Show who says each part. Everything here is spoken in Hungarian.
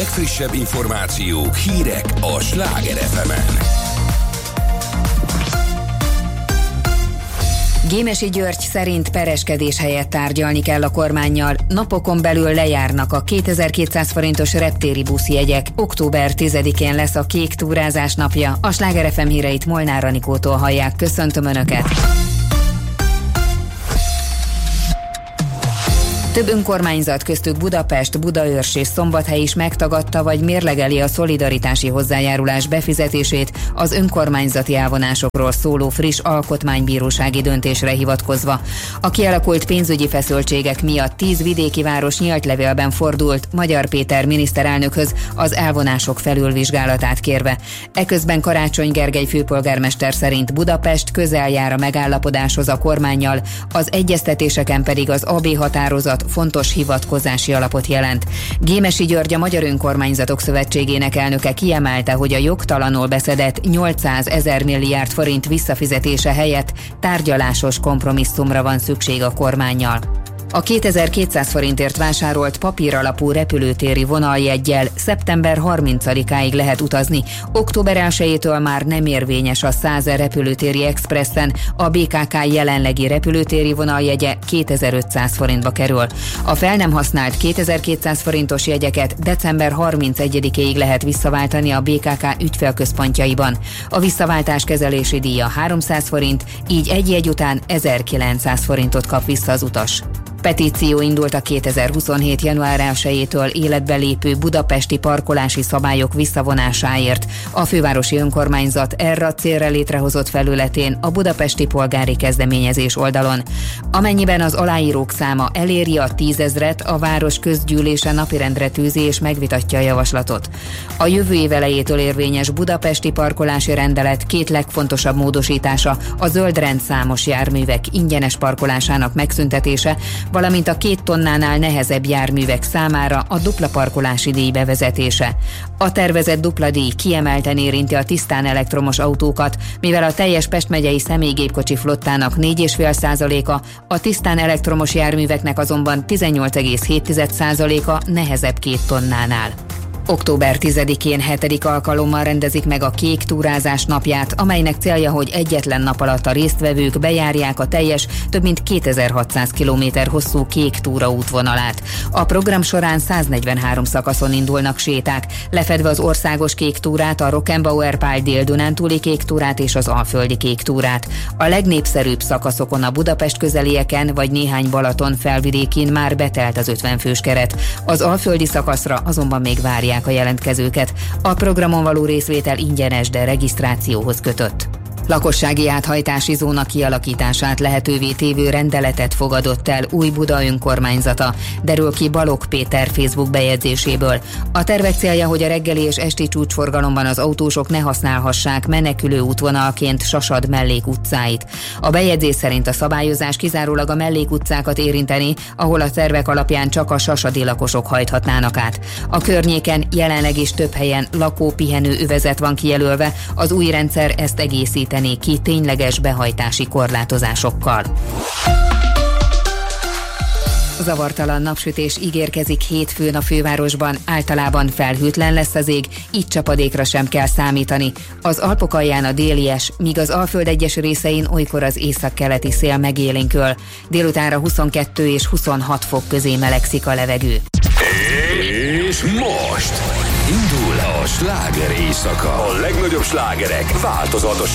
Speaker 1: legfrissebb információk, hírek a Sláger FM-en.
Speaker 2: Gémesi György szerint pereskedés helyett tárgyalni kell a kormánnyal. Napokon belül lejárnak a 2200 forintos reptéri buszjegyek. Október 10-én lesz a kék túrázás napja. A Sláger FM híreit Molnár Anikótól hallják. Köszöntöm Önöket! Több önkormányzat, köztük Budapest, Budaörs és Szombathely is megtagadta vagy mérlegeli a szolidaritási hozzájárulás befizetését az önkormányzati elvonásokról szóló friss alkotmánybírósági döntésre hivatkozva. A kialakult pénzügyi feszültségek miatt 10 vidéki város nyílt levélben fordult Magyar Péter miniszterelnökhöz az elvonások felülvizsgálatát kérve. Eközben Karácsony Gergely főpolgármester szerint Budapest közel jár a megállapodáshoz a kormánnyal, az egyeztetéseken pedig az AB határozat fontos hivatkozási alapot jelent. Gémesi György, a Magyar Önkormányzatok Szövetségének elnöke kiemelte, hogy a jogtalanul beszedett 800 000 milliárd forint visszafizetése helyett tárgyalásos kompromisszumra van szükség a kormánnyal. A 2200 forintért vásárolt papíralapú repülőtéri vonaljeggyel szeptember 30-áig lehet utazni. Október 1-től már nem érvényes a 100 repülőtéri expressen, a BKK jelenlegi repülőtéri vonaljegye 2500 forintba kerül. A fel nem használt 2200 forintos jegyeket december 31-ig lehet visszaváltani a BKK ügyfélközpontjaiban. A visszaváltás kezelési díja 300 forint, így egy jegy után 1900 forintot kap vissza az utas. Petíció indult a 2027. január 1-től életbe lépő budapesti parkolási szabályok visszavonásáért. A fővárosi önkormányzat erre a célra létrehozott felületén a budapesti polgári kezdeményezés oldalon. Amennyiben az aláírók száma eléri a 10 000-et, a város közgyűlése napirendre tűzi és megvitatja a javaslatot. A jövő év elejétől érvényes budapesti parkolási rendelet két legfontosabb módosítása a zöld rendszámos járművek ingyenes parkolásának megszüntetése, valamint a 2 tonnánál nehezebb járművek számára a dupla parkolási díj bevezetése. A tervezett dupla díj kiemelten érinti a tisztán elektromos autókat, mivel a teljes Pest megyei személygépkocsi flottának 4,5%-a, a tisztán elektromos járműveknek azonban 18,7%-a nehezebb 2 tonnánál. Október 10-én 7. alkalommal rendezik meg a kék túrázás napját, amelynek célja, hogy egyetlen nap alatt a résztvevők bejárják a teljes, több mint 2600 km hosszú kék túraútvonalát. A program során 143 szakaszon indulnak séták, lefedve az országos kék túrát, a Rockenbauer Pál dél-dunántúli kék túrát és az alföldi kék túrát. A legnépszerűbb szakaszokon a Budapest közelieken vagy néhány Balaton felvidékén már betelt az 50 fős keret. Az alföldi szakaszra azonban még várják a jelentkezőket. A programon való részvétel ingyenes, de regisztrációhoz kötött. Lakossági áthajtási zóna kialakítását lehetővé tévő rendeletet fogadott el Újbuda önkormányzata, derül ki Balogh Péter Facebook bejegyzéséből. A tervek célja, hogy a reggeli és esti csúcsforgalomban az autósok ne használhassák menekülő útvonalként Sasad mellékutcáit. A bejegyzés szerint a szabályozás kizárólag a mellékutcákat érinteni, ahol a tervek alapján csak a sasadi lakosok hajthatnának át. A környéken jelenleg is több helyen lakó-pihenő övezet van kijelölve, az új rendszer ezt egészíteni ki tényleges behajtási korlátozásokkal. Zavartalan napsütés ígérkezik hétfőn a fővárosban, általában felhőtlen lesz az ég, így csapadékra sem kell számítani. Az Alpok alján a délies, míg az Alföld egyes részein olykor az északkeleti szél megélénkül. Délutánra 22 és 26 fok közé melegszik a levegő.
Speaker 1: És most indul a sláger éjszaka. A legnagyobb slágerek változatos